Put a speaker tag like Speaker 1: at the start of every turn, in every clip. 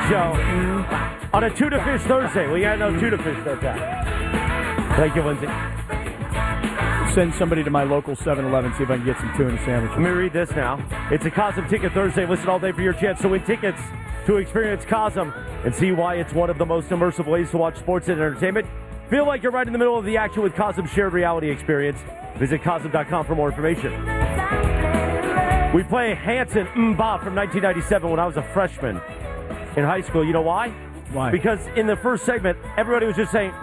Speaker 1: Show on a Tuna Fish Thursday. We got no Tuna Fish Thursday. Thank you, Lindsay.
Speaker 2: Send somebody to my local 7-Eleven, see if I can get some tuna sandwiches.
Speaker 1: Let me read this now. It's a Cosm Ticket Thursday. Listen all day for your chance to win tickets to experience Cosm and see why it's one of the most immersive ways to watch sports and entertainment. Feel like you're right in the middle of the action with Cosm's shared reality experience. Visit Cosm.com for more information. We play Hanson Mbop from 1997 when I was a freshman in high school. You know why?
Speaker 2: Why?
Speaker 1: Because in the first segment, everybody was just saying,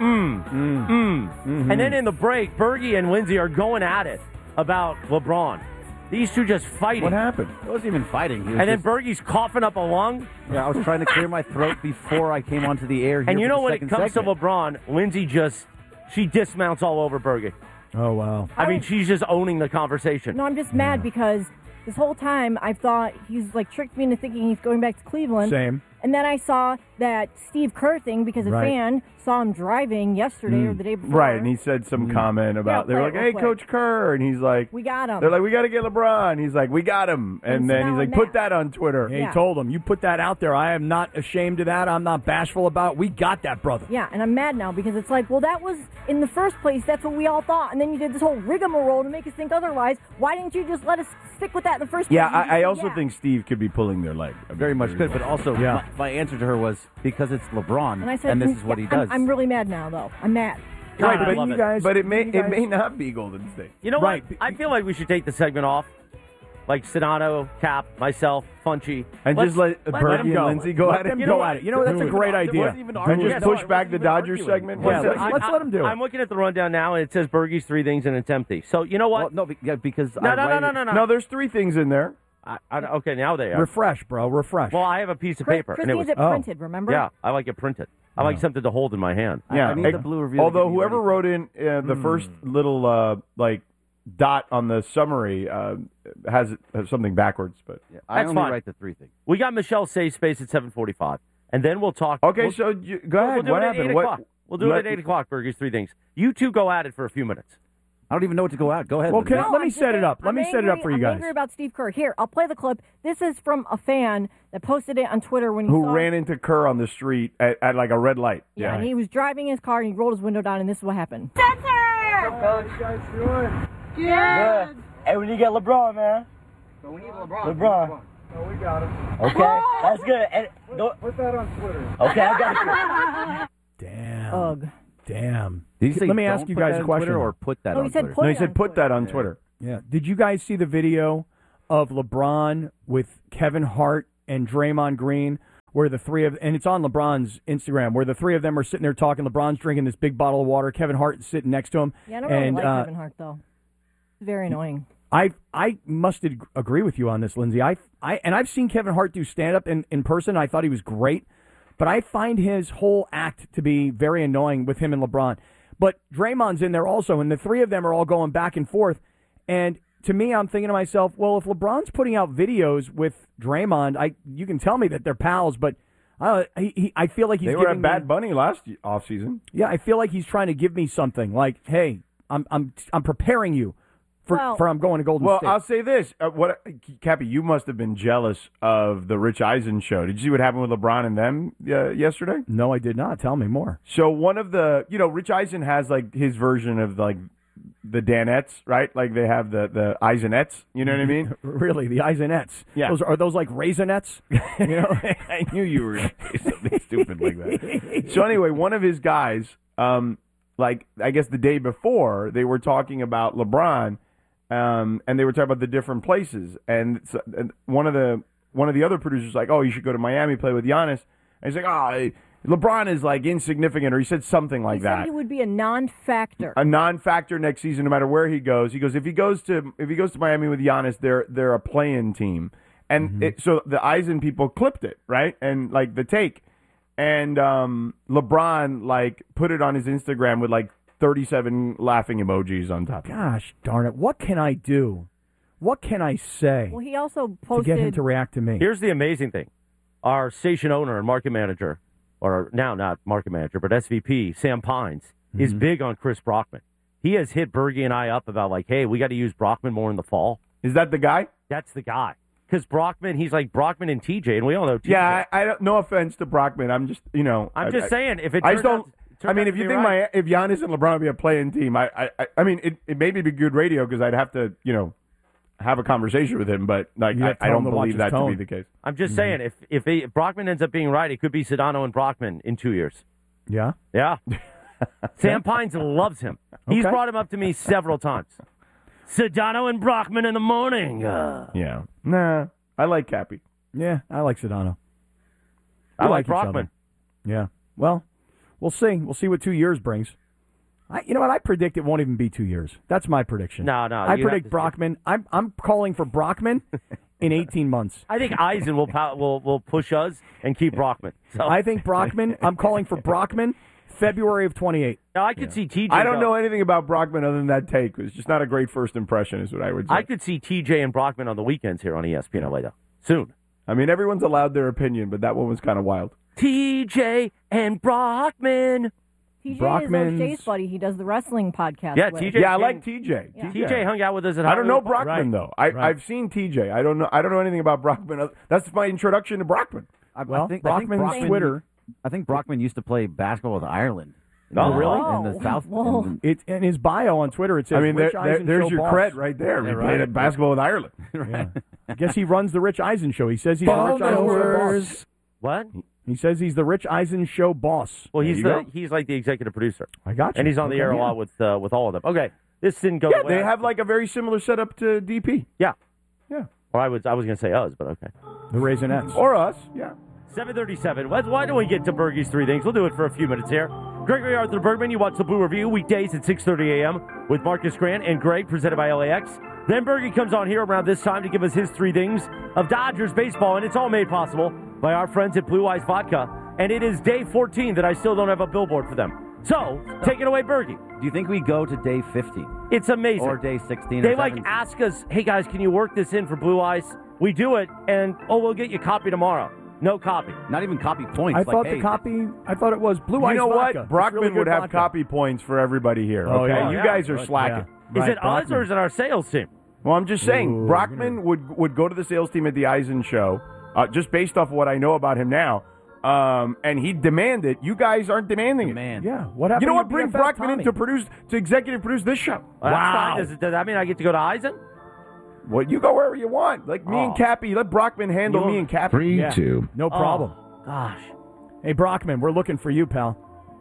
Speaker 1: And then in the break, Bergie and Lindsay are going at it about LeBron. These two just fighting.
Speaker 3: What happened?
Speaker 4: It wasn't even fighting.
Speaker 1: And then Bergie's coughing up a lung.
Speaker 4: Yeah, I was trying to clear my throat before I came onto the air here.
Speaker 1: And you
Speaker 4: for
Speaker 1: know
Speaker 4: the
Speaker 1: when it
Speaker 4: second
Speaker 1: comes
Speaker 4: segment.
Speaker 1: to LeBron, Lindsay she dismounts all over Bergie.
Speaker 2: Oh, wow.
Speaker 1: I mean, she's just owning the conversation.
Speaker 5: No, I'm just mad because this whole time I thought he's like tricked me into thinking he's going back to Cleveland.
Speaker 2: Same.
Speaker 5: And then I saw that Steve Kerr thing because a fan saw him driving yesterday or the day before.
Speaker 3: Right, and he said some comment about, they were like, hey, Coach Kerr, and he's like,
Speaker 5: we got him.
Speaker 3: They're like, we got to get LeBron. He's like, we got him. And
Speaker 5: so
Speaker 3: then
Speaker 5: now
Speaker 3: he's like,
Speaker 5: I'm
Speaker 3: put
Speaker 5: mad.
Speaker 3: that on Twitter.
Speaker 2: He told him, you put that out there. I am not ashamed of that. I'm not bashful about it. We got that, brother.
Speaker 5: Yeah, and I'm mad now because it's like, well, that was in the first place. That's what we all thought. And then you did this whole rigmarole to make us think otherwise. Why didn't you just let us stick with that in the first place?
Speaker 3: Yeah,
Speaker 5: You just
Speaker 3: I
Speaker 5: said,
Speaker 3: also think Steve could be pulling their leg.
Speaker 4: Very much could, but also my answer to her was because it's LeBron,
Speaker 5: And I said,
Speaker 4: this is what he does.
Speaker 5: I'm really mad now, though. I'm mad.
Speaker 3: Right,
Speaker 1: I
Speaker 3: but
Speaker 1: love
Speaker 3: you
Speaker 1: it.
Speaker 3: guys, but it may not be Golden State.
Speaker 1: You know what? I feel like we should take the segment off. Like Sedano, Cap, myself, Funchy.
Speaker 3: And just let Bergie and
Speaker 2: go.
Speaker 3: Lindsay go
Speaker 2: Let
Speaker 3: at it.
Speaker 2: them go at it. You know, that's a great idea.
Speaker 3: And just push back the Dodgers segment.
Speaker 2: Yeah, let's let them do it.
Speaker 1: I'm looking at the rundown now, and it says Bergie's 3 things and it's empty. So you know what?
Speaker 4: Well, no, because
Speaker 1: No.
Speaker 3: No, there's 3 things in there.
Speaker 1: Okay, now they are.
Speaker 2: Refresh, bro. Refresh.
Speaker 1: Well, I have a piece of paper.
Speaker 5: Chris
Speaker 1: and it
Speaker 5: needs
Speaker 1: was,
Speaker 5: it printed, remember?
Speaker 1: Yeah, I like it printed. I like something to hold in my hand.
Speaker 3: Yeah,
Speaker 4: I need the blue review.
Speaker 3: Although whoever wrote in the first little dot on the summary has something backwards, but
Speaker 4: I
Speaker 1: That's
Speaker 4: only
Speaker 1: fine.
Speaker 4: write the 3 things.
Speaker 1: We got Michelle's safe space at 7:45, and then we'll talk.
Speaker 3: okay.
Speaker 1: We'll,
Speaker 3: Go ahead.
Speaker 1: We'll do
Speaker 3: what
Speaker 1: it at
Speaker 3: happened?
Speaker 1: 8 o'clock. We'll do it
Speaker 3: let-
Speaker 1: at 8 o'clock. Bergie's 3 things. You two go at it for a few minutes.
Speaker 4: I don't even know what to go out. Go ahead.
Speaker 2: Well,
Speaker 4: Lindsay.
Speaker 2: let me
Speaker 5: I'm
Speaker 2: set it up. Let me set it up for you
Speaker 5: I'm
Speaker 2: guys.
Speaker 5: angry about Steve Kerr. Here, I'll play the clip. This is from a fan that posted it on Twitter when he
Speaker 3: Who
Speaker 5: saw
Speaker 3: ran into Kerr on the street at like a red light?
Speaker 5: Yeah, and he was driving his car and he rolled his window down, and this is what happened.
Speaker 6: Yeah. Hey, we need to get LeBron, man.
Speaker 7: So we need LeBron.
Speaker 6: LeBron.
Speaker 7: Oh, we got him.
Speaker 6: Okay, that's good. And,
Speaker 7: Put that on Twitter.
Speaker 6: okay, I got you.
Speaker 2: Damn.
Speaker 5: Ugh.
Speaker 2: Damn.
Speaker 4: Did he say
Speaker 2: Let me
Speaker 4: don't
Speaker 2: ask you
Speaker 4: put
Speaker 2: guys
Speaker 4: that
Speaker 2: a
Speaker 4: on
Speaker 2: question.
Speaker 4: Twitter or put that
Speaker 5: No,
Speaker 4: on
Speaker 5: he said
Speaker 4: Twitter?
Speaker 5: put
Speaker 3: No,
Speaker 5: it
Speaker 3: he said
Speaker 5: on
Speaker 3: put
Speaker 5: Twitter.
Speaker 3: that on Twitter.
Speaker 2: Yeah. Did you guys see the video of LeBron with Kevin Hart and Draymond Green, where the three of, and it's on LeBron's Instagram, where the 3 of them are sitting there talking. LeBron's drinking this big bottle of water. Kevin Hart is sitting next to him.
Speaker 5: Yeah, I don't really
Speaker 2: and,
Speaker 5: like Kevin Hart, though. It's very annoying.
Speaker 2: I must agree with you on this, Lindsay. I've seen Kevin Hart do stand-up in person. I thought he was great. But I find his whole act to be very annoying with him and LeBron. But Draymond's in there also, and the 3 of them are all going back and forth. And to me, I'm thinking to myself, well, if LeBron's putting out videos with Draymond, you can tell me that they're pals, but I feel like he's
Speaker 3: They were
Speaker 2: giving
Speaker 3: at Bad
Speaker 2: me,
Speaker 3: Bunny last offseason.
Speaker 2: Yeah, I feel like he's trying to give me something. Like, hey, I'm preparing you for I'm going to Golden
Speaker 3: Well,
Speaker 2: State.
Speaker 3: I'll say this: Cappy, you must have been jealous of the Rich Eisen show. Did you see what happened with LeBron and them yesterday?
Speaker 2: No, I did not. Tell me more.
Speaker 3: So one of the, Rich Eisen has like his version of like the Danettes, right? Like they have the Eisenettes. You know what I mean?
Speaker 2: Really, the Eisenettes.
Speaker 3: Yeah.
Speaker 2: Are those like Raisinets?
Speaker 3: I knew you were going to say something stupid like that. So anyway, one of his guys, like I guess the day before, they were talking about LeBron. And they were talking about the different places, and one of the other producers was like, "Oh, you should go to Miami, play with Giannis." And he's like, "Oh, LeBron is like insignificant," or he said something like
Speaker 5: He
Speaker 3: that.
Speaker 5: said he would be a non-factor.
Speaker 3: A non-factor next season, no matter where he goes. He goes if he goes to Miami with Giannis, they're a play-in team, and so the Eisen people clipped it right, and like the take, and LeBron like put it on his Instagram with like 37 laughing emojis on top.
Speaker 2: Gosh darn it. What can I do? What can I say
Speaker 5: Well, he also
Speaker 2: to
Speaker 5: posted.
Speaker 2: get him to react to me?
Speaker 1: Here's the amazing thing. Our station owner and market manager, or now not market manager, but SVP, Sam Pines, is big on Chris Brockman. He has hit Bergie and I up about like, hey, we got to use Brockman more in the fall.
Speaker 3: Is that the guy?
Speaker 1: That's the guy. because Brockman, he's like Brockman and TJ, and we all know TJ.
Speaker 3: Yeah, I don't. No offense to Brockman. I'm just,
Speaker 1: I'm just saying, if it
Speaker 3: I
Speaker 1: turns
Speaker 3: just don't.
Speaker 1: out-
Speaker 3: I mean,
Speaker 1: turns
Speaker 3: if
Speaker 1: out
Speaker 3: you
Speaker 1: to be
Speaker 3: think
Speaker 1: right-
Speaker 3: if Giannis and LeBron would be a playing team, I mean, it may be good radio because I'd have to, have a conversation with him, but like
Speaker 2: You have to
Speaker 3: I
Speaker 2: tell
Speaker 3: don't
Speaker 2: him to watch
Speaker 3: believe
Speaker 2: his
Speaker 3: that to
Speaker 2: tone.
Speaker 3: be the case.
Speaker 1: I'm just saying, if Brockman ends up being right, it could be Sedano and Brockman in 2 years.
Speaker 2: Yeah.
Speaker 1: Yeah. Sam Pines loves him. He's
Speaker 2: Okay.
Speaker 1: brought him up to me several times. Sedano and Brockman in the morning.
Speaker 3: Yeah. Nah, I like Cappy.
Speaker 2: Yeah, I like Sedano.
Speaker 1: I
Speaker 2: We
Speaker 1: like
Speaker 2: each other.
Speaker 1: Brockman.
Speaker 2: Yeah. Well, we'll see. We'll see what 2 years brings. You know what? I predict it won't even be 2 years. That's my prediction.
Speaker 1: No,
Speaker 2: I
Speaker 1: you have
Speaker 2: predict
Speaker 1: to-
Speaker 2: Brockman. I'm calling for Brockman in 18 months.
Speaker 1: I think Eisen will push us and keep Brockman. So
Speaker 2: I think Brockman. I'm calling for Brockman February of 28.
Speaker 1: now I could see TJ.
Speaker 3: I don't
Speaker 1: go-
Speaker 3: know anything about Brockman other than that take. It's just not a great first impression, is what I would say.
Speaker 1: I could see TJ and Brockman on the weekends here on ESPN LA, though. Soon.
Speaker 3: I mean, everyone's allowed their opinion, but that one was kind of wild.
Speaker 1: TJ and Brockman.
Speaker 5: TJ
Speaker 2: Brockman's-
Speaker 5: is O'Shea's buddy. He does the wrestling podcast.
Speaker 1: Yeah,
Speaker 5: with.
Speaker 1: TJ.
Speaker 3: Yeah, I like TJ.
Speaker 5: Yeah.
Speaker 1: TJ hung out with us at
Speaker 3: I don't know
Speaker 1: Hollywood Park.
Speaker 3: Brockman though.
Speaker 2: Right.
Speaker 3: I've seen TJ. I don't know anything about Brockman. That's my introduction to Brockman.
Speaker 2: Well, Brockman's Twitter.
Speaker 4: I think Brockman used to play basketball with Ireland.
Speaker 1: Oh,
Speaker 2: really?
Speaker 4: In the South.
Speaker 5: Whoa.
Speaker 4: in
Speaker 2: It's in his bio on Twitter. It says,
Speaker 3: I mean,
Speaker 2: Rich Eisen
Speaker 3: there's
Speaker 2: Show
Speaker 3: your
Speaker 2: boss.
Speaker 3: cred right there. We
Speaker 4: Yeah,
Speaker 3: played
Speaker 4: right.
Speaker 3: at basketball with Ireland.
Speaker 2: Yeah. I guess he runs the Rich Eisen Show. He says he's the Rich Eisen Show boss.
Speaker 1: What?
Speaker 2: He says he's the Rich Eisen Show boss.
Speaker 1: Well,
Speaker 3: There
Speaker 1: he's
Speaker 3: you go.
Speaker 1: he's like the executive producer,
Speaker 2: I got you.
Speaker 1: and he's on the
Speaker 2: Okay,
Speaker 1: air a
Speaker 2: yeah.
Speaker 1: lot with all of them. Okay, this didn't go.
Speaker 3: Yeah,
Speaker 1: the way
Speaker 3: they
Speaker 1: I-
Speaker 3: have like a very similar setup to DP.
Speaker 1: Yeah.
Speaker 3: Yeah.
Speaker 1: Or I was going to say us, but okay.
Speaker 2: The Raisinets.
Speaker 3: Or us. Yeah.
Speaker 1: 7:37. Why don't we get to Bergie's three things? We'll do it for a few minutes here. Gregory Arthur Bergman, you watch the Blue Review weekdays at 6:30 a.m. with Marcus Grant and Greg, presented by LAX. Then Bergie comes on here around this time to give us his three things of Dodgers baseball, and it's all made possible by our friends at Blue Eyes Vodka. And it is day 14 that I still don't have a billboard for them. So, take it away, Bergie.
Speaker 4: Do you think we go to day 15
Speaker 1: It's amazing.
Speaker 4: or day 16?
Speaker 1: They
Speaker 4: or
Speaker 1: like
Speaker 4: 17?
Speaker 1: ask us, hey guys, can you work this in for Blue Eyes? We do it, and we'll get you a copy tomorrow. No copy.
Speaker 4: Not even copy points.
Speaker 2: I
Speaker 4: like,
Speaker 2: thought
Speaker 4: hey,
Speaker 2: the copy. I thought it was Blue
Speaker 3: You
Speaker 2: Eyes
Speaker 3: know
Speaker 2: Vodka.
Speaker 3: what?
Speaker 2: It's
Speaker 3: Brockman
Speaker 2: really good
Speaker 3: would have
Speaker 2: vodka.
Speaker 3: copy points for everybody here.
Speaker 2: Oh,
Speaker 3: Okay,
Speaker 2: yeah.
Speaker 3: you
Speaker 1: Yeah.
Speaker 3: guys are
Speaker 2: Right,
Speaker 3: slacking.
Speaker 2: yeah.
Speaker 1: Is
Speaker 2: Right,
Speaker 1: it us or
Speaker 2: Brockman.
Speaker 1: is it our sales team?
Speaker 3: Well, I'm just saying,
Speaker 2: Ooh,
Speaker 3: Brockman would go to the sales team at the Eisen show, just based off what I know about him now, and he'd demand it. You guys aren't demanding it.
Speaker 4: Man.
Speaker 2: Yeah. What happened?
Speaker 3: You know
Speaker 2: to
Speaker 3: what? Bring
Speaker 2: BFF
Speaker 3: Brockman
Speaker 2: Tommy?
Speaker 3: in to executive produce this show.
Speaker 1: That's fine. Does that mean I get to go to Eisen?
Speaker 3: Well, you go wherever you want. Like me and Cappy, let Brockman handle me and Cappy.
Speaker 2: Yeah. No problem.
Speaker 1: Gosh.
Speaker 2: Hey, Brockman, we're looking for you, pal.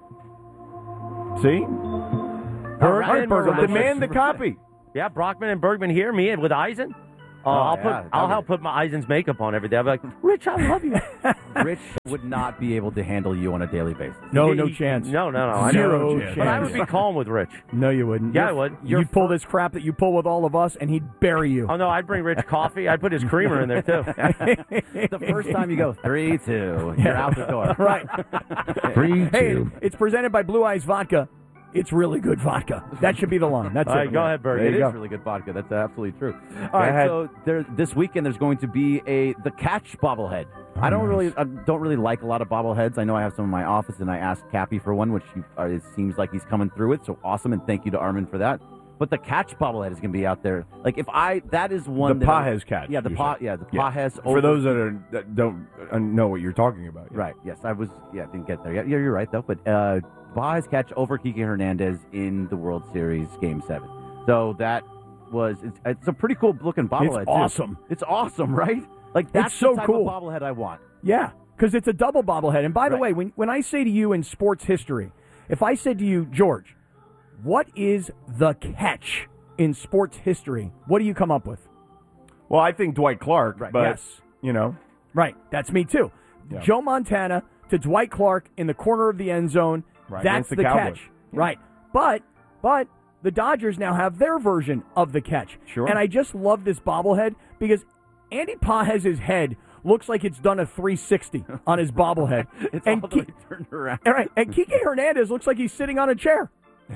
Speaker 3: See?
Speaker 1: Bergman,
Speaker 3: So demand the copy.
Speaker 1: Yeah, Brockman and Bergman here, me with Eisen. I'll help put my Eisen's makeup on every day. I'll be like, Rich, I love you.
Speaker 4: Rich would not be able to handle you on a daily basis.
Speaker 2: No,
Speaker 1: He-
Speaker 2: no
Speaker 1: he-
Speaker 2: chance.
Speaker 1: No, I know.
Speaker 2: Zero chance.
Speaker 1: But I would be calm with Rich.
Speaker 2: No, you wouldn't.
Speaker 1: Yeah, I would.
Speaker 2: You'd pull this crap that you pull with all of us, and he'd bury you.
Speaker 1: Oh, no, I'd bring Rich coffee. I'd put his creamer in there, too.
Speaker 4: The first time you go 3-2, you're out the door.
Speaker 2: Right. Hey, it's presented by Blue Eyes Vodka. It's really good vodka. That should be the line. That's
Speaker 1: All
Speaker 2: it.
Speaker 1: right, go ahead, Berg.
Speaker 4: It
Speaker 1: It
Speaker 4: is
Speaker 1: is
Speaker 4: really good vodka. That's absolutely true. All right,
Speaker 3: ahead.
Speaker 4: so this weekend there's going to be the Catch bobblehead. I don't really like a lot of bobbleheads. I know I have some in my office, and I asked Cappy for one, which it seems like he's coming through it. So awesome, and thank you to Armin for that. But the Catch bobblehead is going to be out there. Like that is one.
Speaker 3: The
Speaker 4: that
Speaker 3: Pajes catch.
Speaker 4: Yeah, the
Speaker 3: you
Speaker 4: Pa.
Speaker 3: said.
Speaker 4: Yeah, the Pajes.
Speaker 3: For those that don't know what you're talking about. Yeah.
Speaker 4: Right. Yes, I was. Yeah, I didn't get there. Yeah, you're right though. But Baez catch over Kike Hernandez in the World Series Game 7. So that was it's a pretty cool looking bobblehead.
Speaker 2: It's awesome.
Speaker 4: Too. It's awesome, right? Like that's
Speaker 2: so
Speaker 4: the type
Speaker 2: cool.
Speaker 4: of bobblehead I want.
Speaker 2: Yeah, because it's a double bobblehead. And by the way,
Speaker 4: Right.
Speaker 2: when I say to you in sports history, if I said to you, George, what is the catch in sports history? What do you come up with?
Speaker 3: Well, I think Dwight Clark,
Speaker 2: Right.
Speaker 3: but
Speaker 2: Yes.
Speaker 3: you know,
Speaker 2: Right. That's me too.
Speaker 3: Yeah.
Speaker 2: Joe Montana to Dwight Clark in the corner of the end zone.
Speaker 3: Right,
Speaker 2: That's
Speaker 3: against the
Speaker 2: the
Speaker 3: Cowboys.
Speaker 2: catch. Right. But the Dodgers now have their version of the catch.
Speaker 3: Sure.
Speaker 2: And I just love this bobblehead because Andy Pajes' head looks like it's done a 360 on his bobblehead.
Speaker 4: It's
Speaker 2: and
Speaker 4: all the way turned around.
Speaker 2: All right, and Kike Hernandez looks like he's sitting on a chair.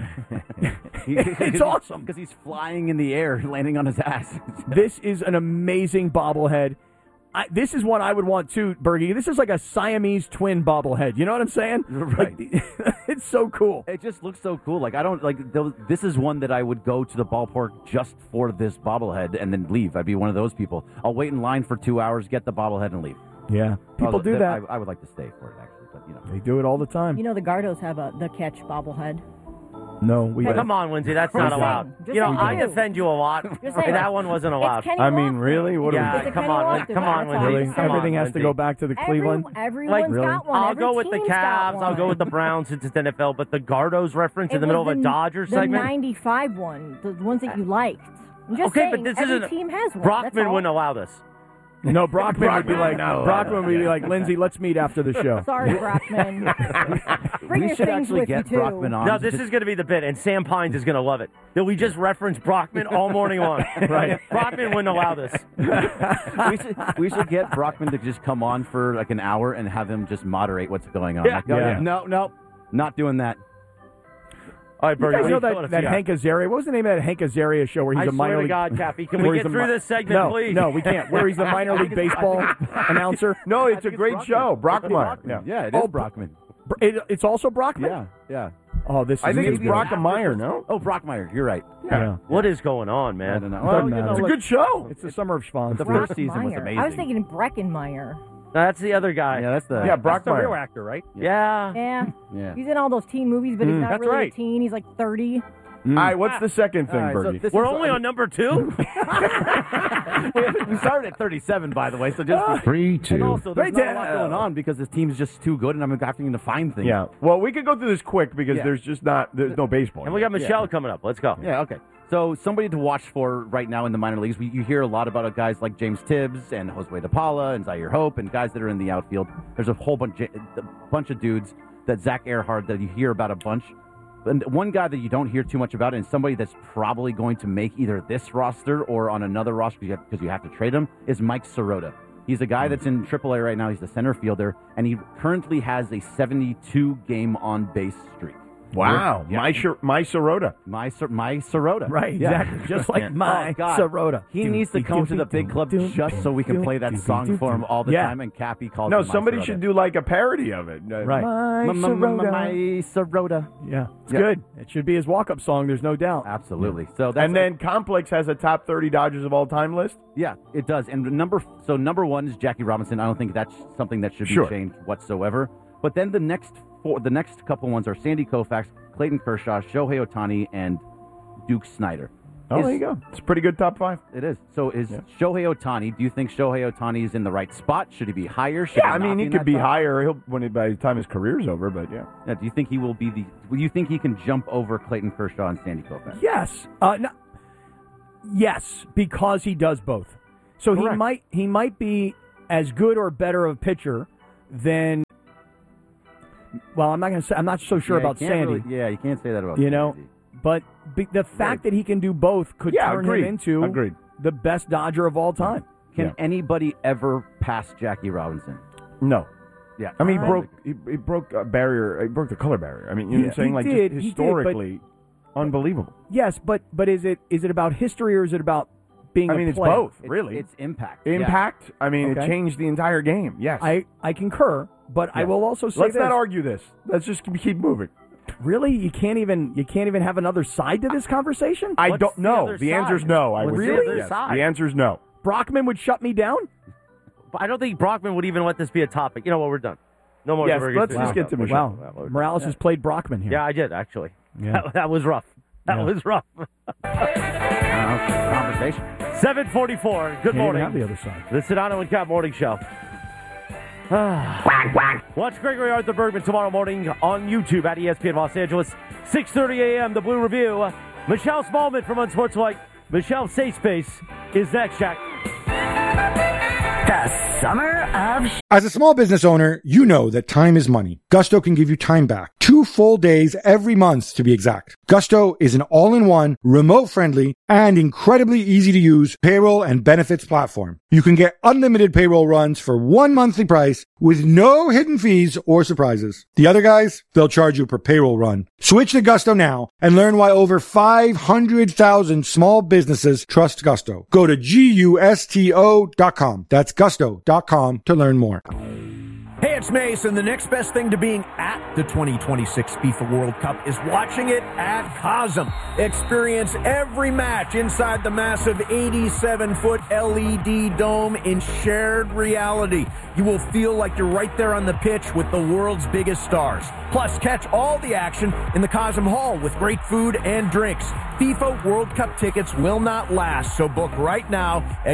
Speaker 2: It's awesome.
Speaker 4: because he's flying in the air, landing on his ass.
Speaker 2: This is an amazing bobblehead. this is one I would want too, Bergie. This is like a Siamese twin bobblehead. You know what I'm saying?
Speaker 4: Right.
Speaker 2: Like, it's so cool.
Speaker 4: It just looks so cool. Like, I don't like. This is one that I would go to the ballpark just for this bobblehead and then leave. I'd be one of those people. I'll wait in line for 2 hours, get the bobblehead, and leave.
Speaker 2: Yeah, people do that.
Speaker 4: I would like to stay for it, actually, but you know.
Speaker 2: They do it all the time.
Speaker 5: You know, the Gardos have the catch bobblehead.
Speaker 2: No, we
Speaker 5: Hey,
Speaker 2: don't.
Speaker 1: Come on, Lindsay, that's not allowed.
Speaker 5: Just
Speaker 1: You know,
Speaker 5: saying.
Speaker 1: I defend you a lot,
Speaker 5: Just
Speaker 1: and
Speaker 5: saying.
Speaker 1: that one wasn't allowed.
Speaker 5: It's Kenny
Speaker 3: I mean,
Speaker 5: Lofton.
Speaker 3: really? What
Speaker 1: Yeah,
Speaker 5: It's a
Speaker 1: come
Speaker 5: Kenny
Speaker 1: on,
Speaker 5: Lofton.
Speaker 1: come on,
Speaker 5: That's all.
Speaker 1: Lindsay.
Speaker 2: Really?
Speaker 1: Come on,
Speaker 2: Everything has to
Speaker 1: Lindsay.
Speaker 2: go back to the Cleveland.
Speaker 5: Everyone's
Speaker 2: really?
Speaker 5: got one.
Speaker 1: I'll
Speaker 5: Every
Speaker 1: go with the
Speaker 5: team's got
Speaker 1: Cavs.
Speaker 5: one.
Speaker 1: I'll go with the Browns since it's NFL. But the Gardos reference in
Speaker 5: It
Speaker 1: the middle
Speaker 5: was
Speaker 1: of a Dodger
Speaker 5: the
Speaker 1: segment.
Speaker 5: 95 one, the ones that you liked. I'm just
Speaker 1: Okay,
Speaker 5: saying,
Speaker 1: but this
Speaker 5: every
Speaker 1: isn't.
Speaker 5: team has one. That's
Speaker 1: Brockman
Speaker 5: all.
Speaker 1: wouldn't allow this.
Speaker 2: No, Brockman would be like,
Speaker 3: no.
Speaker 2: Brockman would be like, Lindsay, let's meet after the show.
Speaker 5: Sorry, Brockman. Bring
Speaker 4: We
Speaker 5: your
Speaker 4: should
Speaker 5: things
Speaker 4: actually
Speaker 5: with
Speaker 4: get
Speaker 5: you, too.
Speaker 4: Brockman on.
Speaker 1: No, this is going to be the bit, and Sam Pines is going to love it. That we just reference Brockman all morning long.
Speaker 2: Right.
Speaker 1: Brockman wouldn't allow this.
Speaker 4: we should get Brockman to just come on for like an hour and have him just moderate what's going on.
Speaker 1: Yeah.
Speaker 4: Like, oh,
Speaker 2: Yeah.
Speaker 4: No, not doing that.
Speaker 1: All right,
Speaker 2: You
Speaker 1: Bernie,
Speaker 2: guys
Speaker 1: what
Speaker 2: know
Speaker 1: are you telling
Speaker 2: that
Speaker 1: us?
Speaker 2: Hank Azaria? What was the name of that Hank Azaria show where he's
Speaker 1: I
Speaker 2: a minor
Speaker 1: swear to
Speaker 2: league?
Speaker 1: God, Cappy, can
Speaker 2: where
Speaker 1: we
Speaker 2: he's
Speaker 1: get
Speaker 2: a
Speaker 1: through
Speaker 2: mi-
Speaker 1: this segment,
Speaker 2: no,
Speaker 1: please?
Speaker 2: No, we can't. Where he's the minor league baseball announcer.
Speaker 3: No, it's a
Speaker 4: think it's
Speaker 3: great
Speaker 4: Brockman.
Speaker 3: show. Brockmeyer. Yeah.
Speaker 4: Yeah, it is
Speaker 2: Oh,
Speaker 4: Brockman.
Speaker 2: It's also Brockman?
Speaker 4: Yeah.
Speaker 2: Oh, this is
Speaker 3: I think it's
Speaker 2: good.
Speaker 3: Brockmeyer, no?
Speaker 4: Oh, Brockmeyer, you're right.
Speaker 2: Yeah.
Speaker 1: What is going on,
Speaker 4: I
Speaker 1: man?
Speaker 4: don't know.
Speaker 2: Doesn't matter.
Speaker 3: It's a
Speaker 4: look,
Speaker 3: good show.
Speaker 2: It's the summer of Schwanz.
Speaker 4: The first season was
Speaker 5: Brockmeyer.
Speaker 4: amazing.
Speaker 5: I was thinking Breckenmeyer.
Speaker 1: No, that's the other guy.
Speaker 4: Yeah, that's the
Speaker 3: Yeah,
Speaker 2: That's the real
Speaker 3: Brockmeyer.
Speaker 2: actor, right?
Speaker 1: Yeah.
Speaker 5: Yeah.
Speaker 4: Yeah.
Speaker 5: He's in all those teen movies, but he's not
Speaker 2: That's
Speaker 5: really
Speaker 2: right.
Speaker 5: a teen. He's like 30.
Speaker 3: All right, what's the second thing,
Speaker 4: All right, so
Speaker 3: Bergie?
Speaker 4: this
Speaker 1: We're
Speaker 4: is-
Speaker 1: only on number 2?
Speaker 4: we started at 37, by the way, so just
Speaker 8: 3-2.
Speaker 4: and also there's
Speaker 2: Right
Speaker 4: not a
Speaker 2: there.
Speaker 4: lot going on because this team's just too good, and I'm having to find things.
Speaker 3: Yeah. Well, we could go through this quick because
Speaker 4: Yeah.
Speaker 3: there's no baseball.
Speaker 1: And we got Michelle coming up. Let's go.
Speaker 4: Yeah, okay. So somebody to watch for right now in the minor leagues. You hear a lot about guys like James Tibbs and Josue DePaula and Zaire Hope and guys that are in the outfield. There's a whole bunch of dudes that Zach Earhart that you hear about a bunch. And one guy that you don't hear too much about, and somebody that's probably going to make either this roster or on another roster because you have to trade him, is Mike Sirota. He's a guy that's in AAA right now. He's the center fielder, and he currently has a 72-game on-base streak.
Speaker 3: Wow.
Speaker 4: Yeah.
Speaker 3: My Sirota.
Speaker 4: My Sirota.
Speaker 2: Right,
Speaker 4: Yeah.
Speaker 2: exactly. Just like my
Speaker 4: Oh, God.
Speaker 2: Sirota.
Speaker 4: He needs to come to the big club just so we can play that song for him all the
Speaker 2: Yeah.
Speaker 4: time, and Cappy calls
Speaker 3: No,
Speaker 4: him My
Speaker 3: somebody
Speaker 4: Sirota.
Speaker 3: should do like a parody of it.
Speaker 2: Right.
Speaker 3: My
Speaker 4: My
Speaker 3: Sirota.
Speaker 4: Sirota.
Speaker 2: Yeah, it's
Speaker 4: Yeah.
Speaker 2: good. It should be his walk-up song. There's no doubt.
Speaker 4: Absolutely. So that's
Speaker 3: And then Complex has a top 30 Dodgers of all time list.
Speaker 4: yeah, it does. And number one is Jackie Robinson. I don't think that's something that should be
Speaker 3: Sure.
Speaker 4: changed whatsoever. But then the next couple ones are Sandy Koufax, Clayton Kershaw, Shohei Ohtani, and Duke Snyder.
Speaker 3: Oh, there you go. It's a pretty good top 5.
Speaker 4: It is. So is Shohei Ohtani, do you think Shohei Ohtani is in the right spot? Should he be higher? Should
Speaker 3: Yeah, I
Speaker 4: not
Speaker 3: mean,
Speaker 4: be
Speaker 3: he
Speaker 4: in
Speaker 3: could
Speaker 4: that
Speaker 3: be
Speaker 4: top?
Speaker 3: higher by the time his career's over, but yeah.
Speaker 4: Yeah, do you think he will be you think he can jump over Clayton Kershaw and Sandy Koufax?
Speaker 2: Yes. Yes, because he does both. So
Speaker 3: Correct.
Speaker 2: he might be as good or better of a pitcher than. Well, I'm not so sure
Speaker 4: Yeah,
Speaker 2: about
Speaker 4: you can't
Speaker 2: Sandy.
Speaker 4: really- you can't say that about
Speaker 2: You know,
Speaker 4: Sandy.
Speaker 2: but the fact that he can do both could
Speaker 3: Yeah,
Speaker 2: turn
Speaker 3: agreed.
Speaker 2: him into
Speaker 3: Agreed.
Speaker 2: the best Dodger of all time.
Speaker 4: Can
Speaker 3: Yeah.
Speaker 4: anybody ever pass Jackie Robinson?
Speaker 3: No.
Speaker 4: Yeah.
Speaker 3: I mean, he broke a barrier. He broke the color barrier. I mean, you know what I'm saying?
Speaker 2: He
Speaker 3: Like,
Speaker 2: did,
Speaker 3: just
Speaker 2: he did, but-
Speaker 3: historically, unbelievable.
Speaker 2: Yes, but is it about history or is it about being
Speaker 3: I
Speaker 2: a
Speaker 3: mean, it's
Speaker 2: player?
Speaker 3: both, really.
Speaker 4: It's impact.
Speaker 3: Impact. I mean,
Speaker 2: Okay.
Speaker 3: it changed the entire game. Yes.
Speaker 2: I concur, but I will also say
Speaker 3: Let's
Speaker 2: this.
Speaker 3: not argue this. Let's just keep moving.
Speaker 2: Really, you can't even have another side to this conversation.
Speaker 3: I
Speaker 1: What's
Speaker 3: don't
Speaker 1: the
Speaker 3: know.
Speaker 1: other
Speaker 3: The
Speaker 1: side?
Speaker 3: answer's no. I
Speaker 2: What's
Speaker 3: would
Speaker 2: the
Speaker 3: say
Speaker 2: other
Speaker 3: yes.
Speaker 1: side?
Speaker 3: The answer's no.
Speaker 2: Brockman would shut me down.
Speaker 1: But I don't think Brockman would even let this be a topic. You know what? We're done. No more.
Speaker 3: Yes,
Speaker 1: Burgers.
Speaker 3: let's just get to
Speaker 1: Wow.
Speaker 3: Michelle.
Speaker 2: Wow, Morales has played Brockman here.
Speaker 1: Yeah, I did, actually.
Speaker 2: Yeah.
Speaker 1: That was rough. That was rough.
Speaker 4: Conversation.
Speaker 1: 7:44. Good
Speaker 2: Can't even
Speaker 1: morning.
Speaker 2: have the other side.
Speaker 1: The Sedano and Cap Morning Show. Watch Gregory Arthur Bergman tomorrow morning on YouTube at ESPN Los Angeles. 6:30 a.m. The Blue Review. Michelle Smallman from Unsportsmanlike. Michelle Safe Space is next, Jack.
Speaker 9: The Summer of
Speaker 8: As a small business owner, you know that time is money. Gusto can give you time back. 2 full days every month to be exact. Gusto is an all-in-one, remote-friendly, and incredibly easy-to-use payroll and benefits platform. You can get unlimited payroll runs for one monthly price with no hidden fees or surprises. The other guys, they'll charge you per payroll run. Switch to Gusto now and learn why over 500,000 small businesses trust Gusto. Go to GUSTO.com. That's gusto.com to learn more.
Speaker 9: Hey, it's Mason. The next best thing to being at the 2026 FIFA World Cup is watching it at Cosm. Experience every match inside the massive 87-foot LED dome in shared reality. You will feel like you're right there on the pitch with the world's biggest stars. Plus, catch all the action in the Cosm Hall with great food and drinks. FIFA World Cup tickets will not last, so book right now at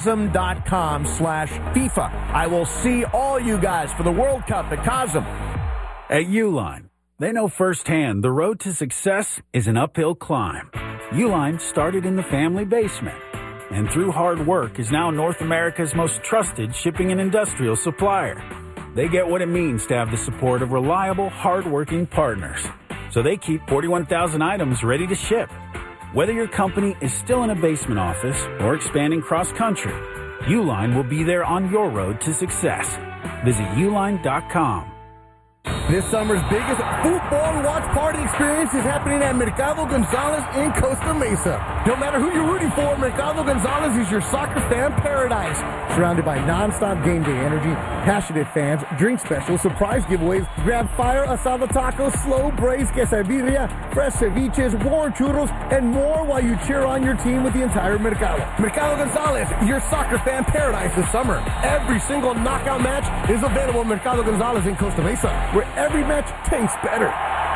Speaker 9: Cosm.com/FIFA. I will see all you guys for the World Cup at Cosm.
Speaker 10: At Uline, they know firsthand the road to success is an uphill climb. Uline started in the family basement, and through hard work is now North America's most trusted shipping and industrial supplier. They get what it means to have the support of reliable, hard-working partners. So they keep 41,000 items ready to ship. Whether your company is still in a basement office or expanding cross-country, Uline will be there on your road to success. Visit uline.com.
Speaker 9: This summer's biggest football watch party experience is happening at Mercado Gonzalez in Costa Mesa. No matter who you're rooting for, Mercado Gonzalez is your soccer fan paradise. Surrounded by non-stop game day energy, passionate fans, drink specials, surprise giveaways, grab fire asada tacos, slow braised quesadilla, fresh ceviches, warm churros, and more while you cheer on your team with the entire Mercado. Mercado Gonzalez, your soccer fan paradise this summer. Every single knockout match is available at Mercado Gonzalez in Costa Mesa, where every match tastes better.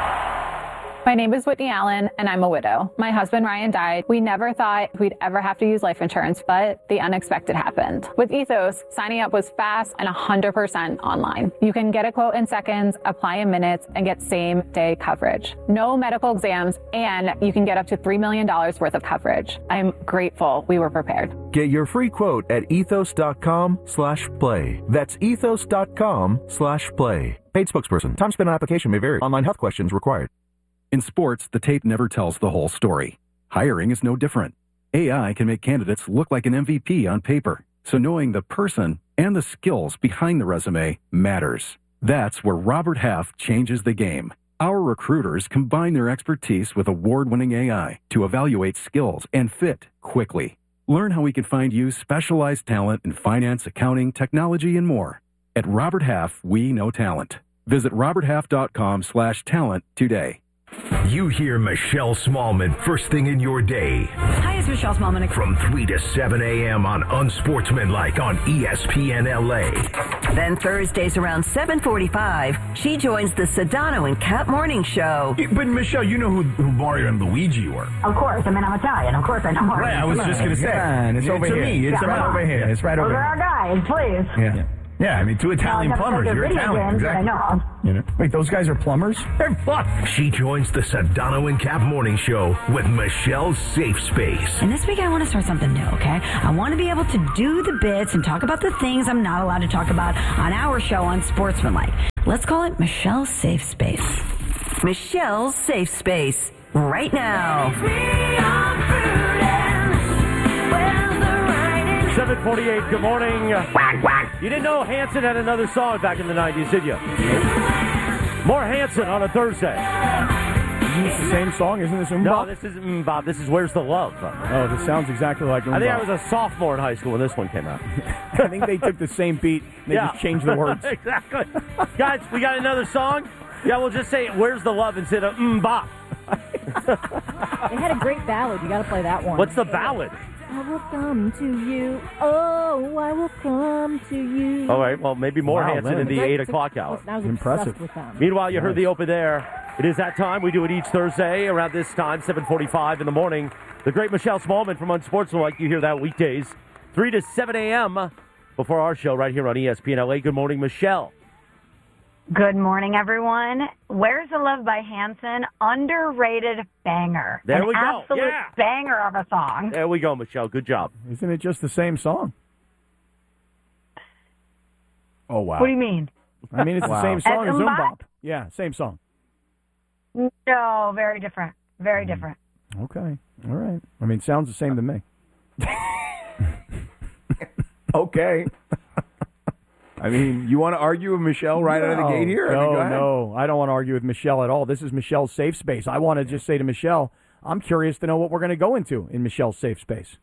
Speaker 11: My name is Whitney Allen, and I'm a widow. My husband, Ryan, died. We never thought we'd ever have to use life insurance, but the unexpected happened. With Ethos, signing up was fast and 100% online. You can get a quote in seconds, apply in minutes, and get same-day coverage. No medical exams, and you can get up to $3 million worth of coverage. I'm grateful we were prepared.
Speaker 12: Get your free quote at ethos.com/play. That's ethos.com/play. Paid spokesperson. Time spent on application may vary. Online health questions required.
Speaker 13: In sports, the tape never tells the whole story. Hiring is no different. AI can make candidates look like an MVP on paper, so knowing the person and the skills behind the resume matters. That's where Robert Half changes the game. Our recruiters combine their expertise with award-winning AI to evaluate skills and fit quickly. Learn how we can find you specialized talent in finance, accounting, technology, and more. At Robert Half, we know talent. Visit roberthalf.com/talent today.
Speaker 14: You hear Michelle Smallman first thing in your day.
Speaker 15: Hi, it's Michelle Smallman.
Speaker 14: From 3 to 7 a.m. on Unsportsmanlike on ESPN LA.
Speaker 15: Then Thursdays around 7:45, she joins the Sedano and Cap Morning Show.
Speaker 14: But Michelle, you know who Mario and Luigi were.
Speaker 16: Of course. I mean, I'm Italian. Of course I know Mario.
Speaker 14: Right, I was just going to say.
Speaker 3: It's over here. It's right over here. It's right over here.
Speaker 16: Those are our guys, please.
Speaker 3: Yeah. Yeah, I mean, two Italian plumbers. You're Italian. Exactly.
Speaker 16: I know.
Speaker 3: You know. Wait, those guys are plumbers?
Speaker 14: They're plumbers. She joins the Sedano and Cap Morning Show with Michelle's Safe Space.
Speaker 16: And this week I want to start something new, okay? I want to be able to do the bits and talk about the things I'm not allowed to talk about on our show on Sportsmanlike. Let's call it Michelle's Safe Space.
Speaker 15: Michelle's Safe Space. Right now.
Speaker 1: 7:48, good morning. You didn't know Hanson had another song back in the 90s, did you? More Hanson on a Thursday.
Speaker 2: Isn't this the same song? Isn't this Mbop?
Speaker 1: No, this isn't Mbop. This is Where's the Love?
Speaker 2: Oh, this sounds exactly like Mbop.
Speaker 1: I think I was a sophomore in high school when this one came out.
Speaker 2: I think they took the same beat and they just changed the words.
Speaker 1: Exactly. Guys, we got another song? Yeah, we'll just say Where's the Love instead of Mbop.
Speaker 5: They had a great ballad. You got to play that one.
Speaker 1: What's the ballad?
Speaker 5: I will come to you. Oh, I will come to you.
Speaker 1: All right, well, maybe more Hanson in the 8 o'clock hour.
Speaker 5: I was
Speaker 2: impressive.
Speaker 5: With them.
Speaker 1: Meanwhile, you heard the open there. It is that time. We do it each Thursday around this time, 7:45 in the morning. The great Michelle Smallman from Unsportsmanlike. You hear that weekdays, 3 to 7 a.m. before our show right here on ESPN LA. Good morning, Michelle.
Speaker 17: Good morning, everyone. Where's the Love by Hanson? Underrated banger.
Speaker 1: There we go.
Speaker 17: Absolute banger of a song.
Speaker 1: There we go, Michelle. Good job.
Speaker 2: Isn't it just the same song?
Speaker 3: Oh, wow.
Speaker 17: What do you mean?
Speaker 2: I mean, it's the same song as
Speaker 17: As Mbop?
Speaker 2: Mbop. Yeah, same song.
Speaker 17: No, very different. Very different.
Speaker 2: Okay. All right. I mean, sounds the same to me.
Speaker 3: Okay. I mean, you want to argue with Michelle right out of the gate here? I mean, go ahead.
Speaker 2: No, I don't want to argue with Michelle at all. This is Michelle's safe space. I want to just say to Michelle, I'm curious to know what we're going to go into in Michelle's safe space.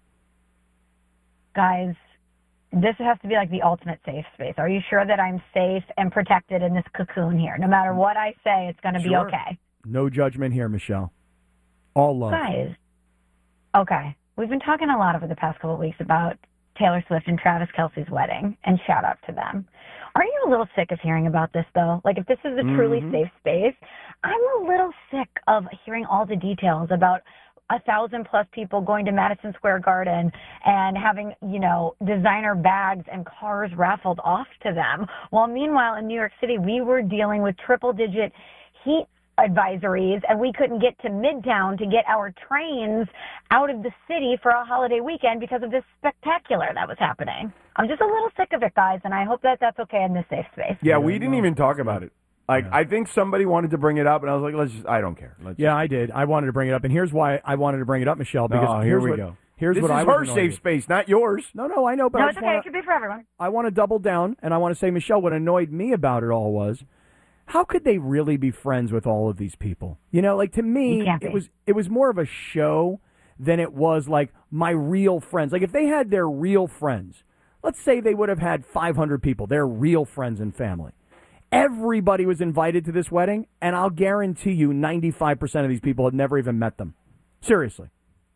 Speaker 17: Guys, this has to be like the ultimate safe space. Are you sure that I'm safe and protected in this cocoon here? No matter what I say, it's going to be okay.
Speaker 2: No judgment here, Michelle. All love.
Speaker 17: Guys, okay. We've been talking a lot over the past couple of weeks about Taylor Swift and Travis Kelce's wedding, and shout out to them. Aren't you a little sick of hearing about this, though? Like, if this is a truly safe space, I'm a little sick of hearing all the details about 1,000+ people going to Madison Square Garden and having, designer bags and cars raffled off to them. While meanwhile, in New York City, we were dealing with triple-digit heat advisories, and we couldn't get to Midtown to get our trains out of the city for a holiday weekend because of this spectacular that was happening. I'm just a little sick of it, guys, and I hope that that's okay in this safe space.
Speaker 3: Yeah, we didn't even talk about it. Like, I think somebody wanted to bring it up, and I was like, I don't care.
Speaker 2: I did. I wanted to bring it up, and here's why I wanted to bring it up, Michelle, because
Speaker 3: here we go.
Speaker 2: Here's
Speaker 3: this
Speaker 2: what
Speaker 3: is
Speaker 2: I was
Speaker 3: her
Speaker 2: annoyed
Speaker 3: safe
Speaker 2: with.
Speaker 3: space, not yours.
Speaker 2: No, I know, but
Speaker 17: No,
Speaker 2: I
Speaker 17: it's
Speaker 2: just
Speaker 17: okay.
Speaker 2: wanna,
Speaker 17: It could be for everyone.
Speaker 2: I want to double down, and I want to say, Michelle, what annoyed me about it all was, how could they really be friends with all of these people? Like, to me, it was more of a show than it was like my real friends. Like, if they had their real friends, let's say they would have had 500 people, their real friends and family. Everybody was invited to this wedding, and I'll guarantee you 95% of these people had never even met them. Seriously.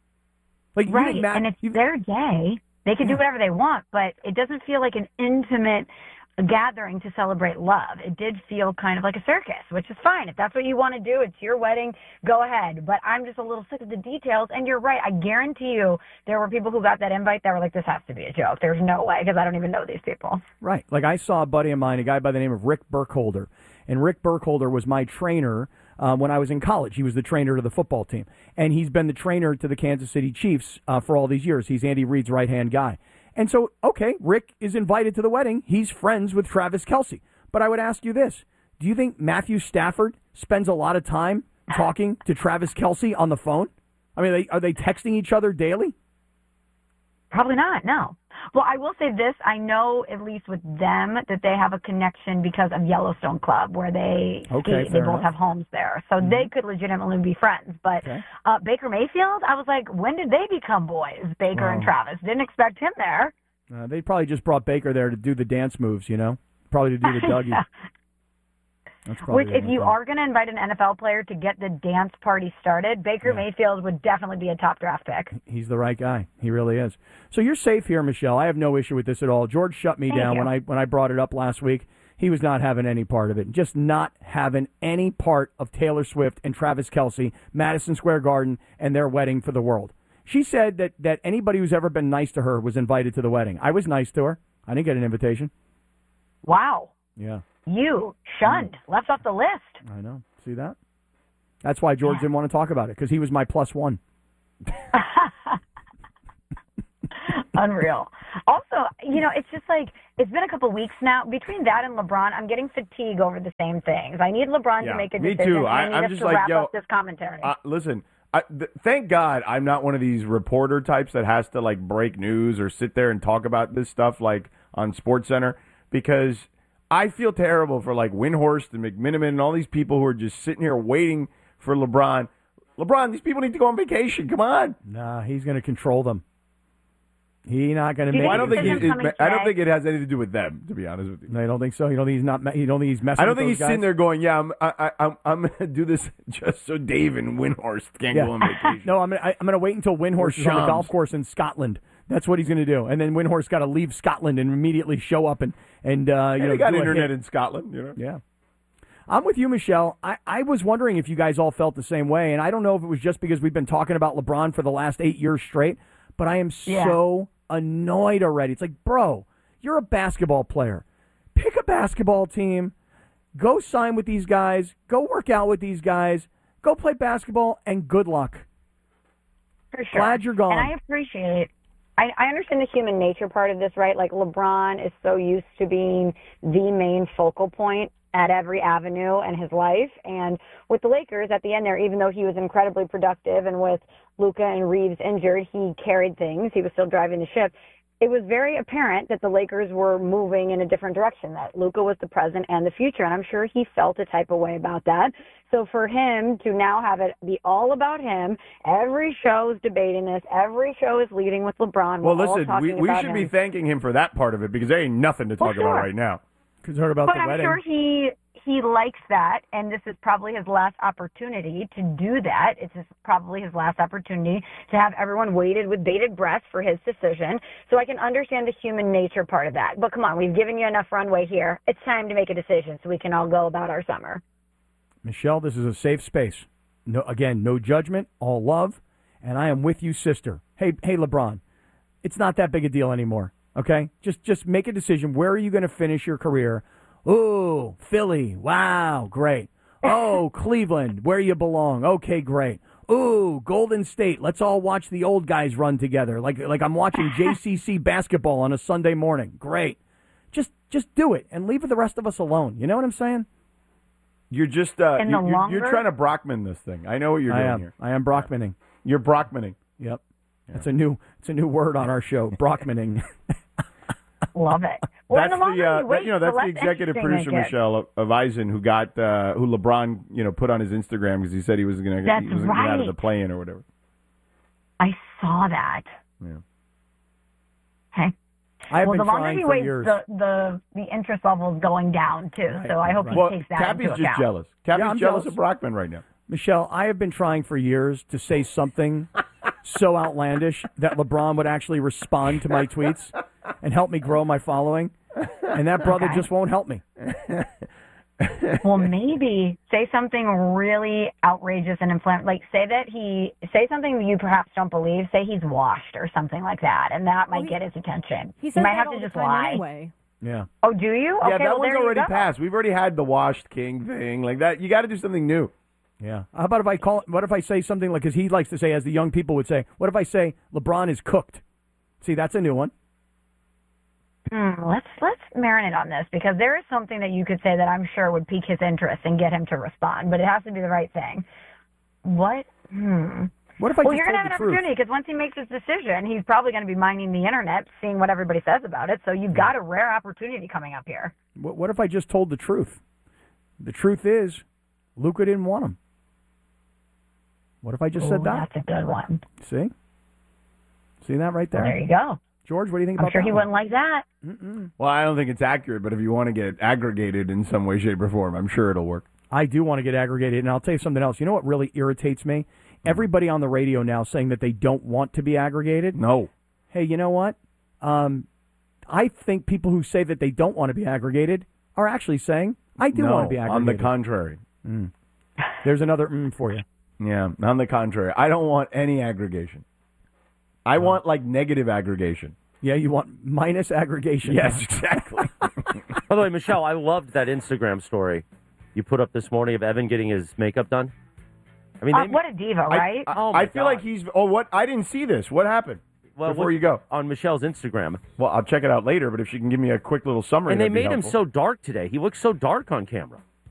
Speaker 2: Like,
Speaker 17: right, and it's their day. They can do whatever they want, but it doesn't feel like an intimate gathering to celebrate love. It did feel kind of like a circus, which is fine. If that's what you want to do, it's your wedding, go ahead. But I'm just a little sick of the details, and you're right. I guarantee you there were people who got that invite that were like, this has to be a joke. There's no way, because I don't even know these people.
Speaker 2: Right. Like, I saw a buddy of mine, a guy by the name of Rick Burkholder, and Rick Burkholder was my trainer when I was in college. He was the trainer to the football team, and he's been the trainer to the Kansas City Chiefs for all these years. He's Andy Reid's right-hand guy. And so, okay, Rick is invited to the wedding. He's friends with Travis Kelce. But I would ask you this. Do you think Matthew Stafford spends a lot of time talking to Travis Kelce on the phone? I mean, are they texting each other daily?
Speaker 17: Probably not, no. Well, I will say this. I know, at least with them, that they have a connection because of Yellowstone Club, where they ski. They both have homes there. So they could legitimately be friends. But Baker Mayfield, I was like, when did they become boys, Baker and Travis? Didn't expect him there.
Speaker 2: They probably just brought Baker there to do the dance moves, Probably to do the Dougie.
Speaker 17: Which, if you are going to invite an NFL player to get the dance party started, Baker Mayfield would definitely be a top draft pick.
Speaker 2: He's the right guy. He really is. So you're safe here, Michelle. I have no issue with this at all. George shut me down when I brought it up last week. He was not having any part of it. Just not having any part of Taylor Swift and Travis Kelce, Madison Square Garden, and their wedding for the world. She said that anybody who's ever been nice to her was invited to the wedding. I was nice to her. I didn't get an invitation.
Speaker 17: Wow.
Speaker 2: Yeah.
Speaker 17: You shunned, left off the list.
Speaker 2: I know. See that? That's why George didn't want to talk about it, because he was my +1.
Speaker 17: Unreal. Also, it's just like, it's been a couple weeks now. Between that and LeBron, I'm getting fatigue over the same things. I need LeBron to make a decision.
Speaker 3: Me too.
Speaker 17: I need
Speaker 3: I'm
Speaker 17: us
Speaker 3: just
Speaker 17: to
Speaker 3: like,
Speaker 17: wrap up this commentary.
Speaker 3: Listen, thank God I'm not one of these reporter types that has to, like, break news or sit there and talk about this stuff, like, on SportsCenter, because I feel terrible for, like, Windhorst and McMiniman and all these people who are just sitting here waiting for LeBron. LeBron, these people need to go on vacation. Come on.
Speaker 2: Nah, he's going to control them. He's not going to make.
Speaker 3: I don't think it has anything to do with them, to be honest with you.
Speaker 2: No, you don't think so? You don't think he's not? You don't think he's messing?
Speaker 3: I don't
Speaker 2: with
Speaker 3: think he's
Speaker 2: those
Speaker 3: sitting
Speaker 2: guys?
Speaker 3: there going, "Yeah, I'm going to do this just so Dave and Windhorst can't go on vacation."
Speaker 2: No, I'm going to wait until Windhorst is on the golf course in Scotland. That's what he's going to do, and then Windhorst got to leave Scotland and immediately show up and
Speaker 3: they got internet in Scotland,
Speaker 2: Yeah. I'm with you, Michelle. I was wondering if you guys all felt the same way, and I don't know if it was just because we've been talking about LeBron for the last 8 years straight, but I am so annoyed already. It's like, bro, you're a basketball player. Pick a basketball team. Go sign with these guys. Go work out with these guys. Go play basketball, and good luck.
Speaker 17: For sure.
Speaker 2: Glad you're gone.
Speaker 17: And I appreciate I understand the human nature part of this, right? Like LeBron is so used to being the main focal point at every avenue in his life. And with the Lakers at the end there, even though he was incredibly productive and with Luka and Reeves injured, he carried things. He was still driving the ship. It was very apparent that the Lakers were moving in a different direction, that Luka was the present and the future. And I'm sure he felt a type of way about that. So for him to now have it be all about him, every show is debating this. Every show is leading with LeBron.
Speaker 3: Well,
Speaker 17: We're all
Speaker 3: listen,
Speaker 17: talking
Speaker 3: we
Speaker 17: about
Speaker 3: should
Speaker 17: him.
Speaker 3: be thanking him for that part of it because there ain't nothing to talk about right now.
Speaker 2: Concerned about
Speaker 17: But
Speaker 2: the
Speaker 17: I'm
Speaker 2: wedding.
Speaker 17: sure he likes that, and this is probably his last opportunity to do that. Probably his last opportunity to have everyone waited with bated breath for his decision. So I can understand the human nature part of that. But come on, we've given you enough runway here. It's time to make a decision so we can all go about our summer.
Speaker 2: Michelle, this is a safe space. No, again, no judgment, all love, and I am with you, sister. Hey, LeBron, it's not that big a deal anymore. Okay, just make a decision. Where are you going to finish your career? Oh, Philly. Wow, great. Oh, Cleveland, where you belong. Okay, great. Ooh, Golden State. Let's all watch the old guys run together. Like I'm watching JCC basketball on a Sunday morning. Great. Just do it and leave the rest of us alone. You know what I'm saying?
Speaker 3: You're just you're trying to Brockman this thing. I know what you're doing here.
Speaker 2: I am Brockmaning.
Speaker 3: You're Brockmaning.
Speaker 2: Yep. It's a new word on our show, Brockmaning.
Speaker 17: Love it. Well,
Speaker 3: That's the executive producer
Speaker 17: less
Speaker 3: Michelle of Eisen who got who LeBron put on his Instagram because he said he was going to get out of the play-in or whatever.
Speaker 17: I saw that.
Speaker 3: Yeah.
Speaker 17: Okay.
Speaker 2: I've
Speaker 17: well,
Speaker 2: been
Speaker 17: the longer
Speaker 2: trying
Speaker 17: he
Speaker 2: for
Speaker 17: waits,
Speaker 2: years.
Speaker 17: the interest level is going down too. So I hope he takes that
Speaker 3: Cappy's
Speaker 17: into
Speaker 3: just
Speaker 17: account.
Speaker 3: jealous. Cappy's
Speaker 2: I'm
Speaker 3: jealous
Speaker 2: jealous.
Speaker 3: of Brockman right now.
Speaker 2: Michelle, I have been trying for years to say something so outlandish that LeBron would actually respond to my tweets and help me grow my following, and that brother just won't help me.
Speaker 17: Well, maybe say something really outrageous and inflammatory. Like say something that you perhaps don't believe. Say he's washed or something like that, and that might get his attention.
Speaker 5: He
Speaker 17: You
Speaker 5: says
Speaker 17: might
Speaker 5: that
Speaker 17: have
Speaker 5: all
Speaker 17: to
Speaker 5: the
Speaker 17: just
Speaker 5: time
Speaker 17: lie.
Speaker 5: anyway.
Speaker 2: Yeah.
Speaker 17: Oh, do you?
Speaker 3: Yeah,
Speaker 17: Okay,
Speaker 3: that
Speaker 17: well,
Speaker 3: one's
Speaker 17: there you
Speaker 3: already
Speaker 17: go.
Speaker 3: passed. We've already had the washed king thing like that. You got to do something new.
Speaker 2: Yeah. How about what if I say something like, because he likes to say, as the young people would say, what if I say LeBron is cooked? See, that's a new one.
Speaker 17: Let's marinate on this because there is something that you could say that I'm sure would pique his interest and get him to respond, but it has to be the right thing. What?
Speaker 2: What if I
Speaker 17: well,
Speaker 2: just
Speaker 17: you're
Speaker 2: told
Speaker 17: going to have an
Speaker 2: the truth?
Speaker 17: opportunity because once he makes his decision, he's probably going to be mining the internet, seeing what everybody says about it. So you've got a rare opportunity coming up here.
Speaker 2: What if I just told the truth? The truth is, Luka didn't want him. What if I just said that?
Speaker 17: That's a good one.
Speaker 2: See that right there?
Speaker 17: Well, there you go.
Speaker 2: George, what do you think
Speaker 17: I'm
Speaker 2: about
Speaker 17: sure
Speaker 2: that
Speaker 17: he
Speaker 2: one?
Speaker 17: wouldn't like that.
Speaker 3: Well, I don't think it's accurate, but if you want to get aggregated in some way, shape, or form, I'm sure it'll work.
Speaker 2: I do want to get aggregated, and I'll tell you something else. You know what really irritates me? Everybody on the radio now saying that they don't want to be aggregated.
Speaker 3: No.
Speaker 2: Hey, you know what? I think people who say that they don't want to be aggregated are actually saying, I do want to be aggregated.
Speaker 3: On the contrary.
Speaker 2: There's another for you.
Speaker 3: Yeah, on the contrary. I don't want any aggregation. I want, negative aggregation.
Speaker 2: Yeah, you want minus aggregation.
Speaker 3: Yes, exactly.
Speaker 1: By the way, Michelle, I loved that Instagram story you put up this morning of Evan getting his makeup done. I mean,
Speaker 17: What a diva, right?
Speaker 3: I feel like he's... Oh, what? I didn't see this. What happened? Before you go.
Speaker 1: On Michelle's Instagram.
Speaker 3: Well, I'll check it out later, but if she can give me a quick little summary,
Speaker 1: And they
Speaker 3: that'd be
Speaker 1: made him
Speaker 3: helpful.
Speaker 1: so dark today. He looks so dark on camera.